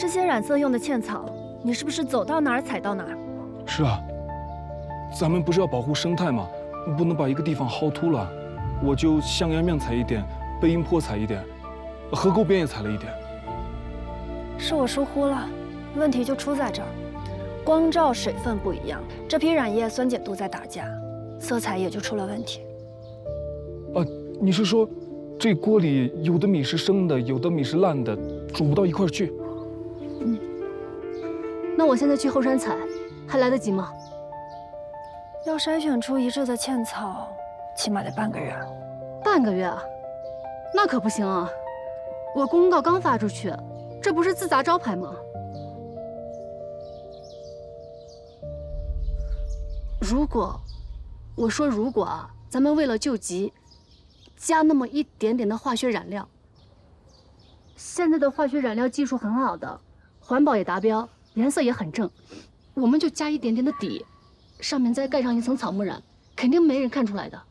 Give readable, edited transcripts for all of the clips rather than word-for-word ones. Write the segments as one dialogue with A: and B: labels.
A: 这些染色用的茜草，你是不是走到哪儿采到哪儿？
B: 是啊，咱们不是要保护生态吗？不能把一个地方薅秃了。我就象牙面采一点，背阴坡采一点，河沟边也采了一点。
A: 是我疏忽了，问题就出在这儿，光照水分不一样，这批染液酸碱度在打架，色彩也就出了问题。
B: 你是说，这锅里有的米是生的，有的米是烂的，煮不到一块儿去？
C: 那我现在去后山采，还来得及吗？
A: 要筛选出一致的茜草，起码得半个月。
C: 半个月啊？那可不行啊！我公告刚发出去，这不是自砸招牌吗？如果啊，咱们为了救急，加那么一点点的化学染料。现在的化学染料技术很好的，环保也达标，颜色也很正，我们就加一点点的底，上面再盖上一层草木染，肯定没人看出来的。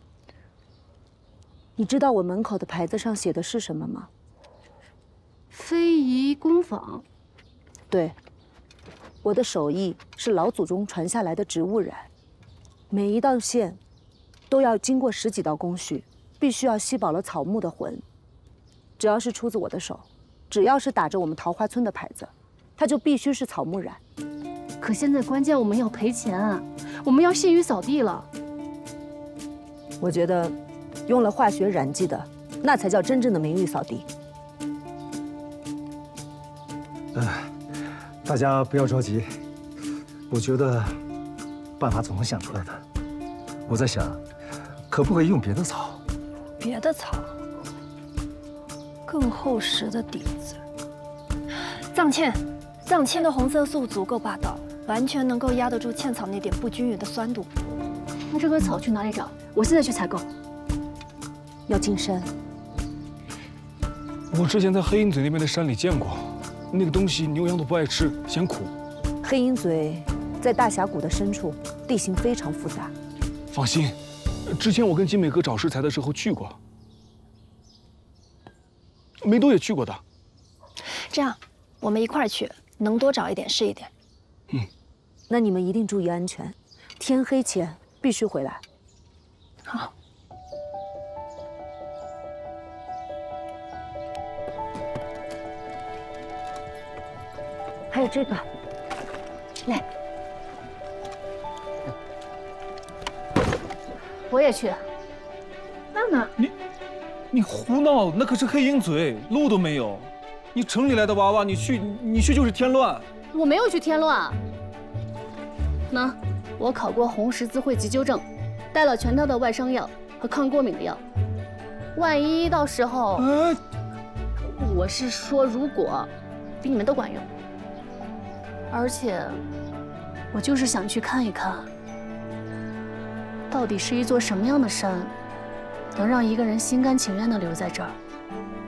D: 你知道我门口的牌子上写的是什么吗？
C: 非遗工坊。
D: 对，我的手艺是老祖宗传下来的植物染，每一道线都要经过10几道工序，必须要吸饱了草木的魂。只要是出自我的手，只要是打着我们桃花村的牌子，它就必须是草木染。
C: 可现在关键我们要赔钱啊，我们要限于扫地了。
D: 我觉得用了化学染剂的，那才叫真正的名誉扫地。
E: 大家不要着急，我觉得办法总能想出来的。我在想，可不可以用别的草？
A: 别的草，更厚实的底子。藏茜，藏茜的红色素足够霸道，完全能够压得住茜草那点不均匀的酸度。
C: 那这个草去哪里找？我现在去采购。
D: 要进山。
B: 我之前在黑鹰嘴那边的山里见过，那个东西牛羊都不爱吃，嫌苦。
D: 黑鹰嘴在大峡谷的深处，地形非常复杂。
B: 放心，之前我跟金美哥找食材的时候去过，梅多也去过的。
A: 这样，我们一块儿去，能多找一点是一点。
D: 那你们一定注意安全，天黑前必须回来。
A: 好。
D: 还有这个，来，
C: 我也去。
A: 娜娜，
F: 你胡闹！那可是黑鹰嘴，路都没有。你城里来的娃娃，你去就是添乱。
C: 我没有去添乱。那我考过红十字会急救证，带了全套的外伤药和抗过敏的药。万一到时候，我是说如果，比你们都管用。而且，我就是想去看一看，到底是一座什么样的山，能让一个人心甘情愿地留在这儿。